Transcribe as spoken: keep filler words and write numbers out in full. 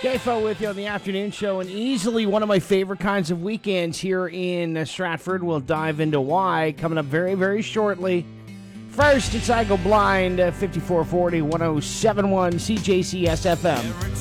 Gayfo with you on the afternoon show, and easily one of my favorite kinds of weekends here in uh, Stratford. We'll dive into why coming up very, very shortly. First, it's I Go Blind, uh, fifty-four forty, one oh seven point one C J C S F M.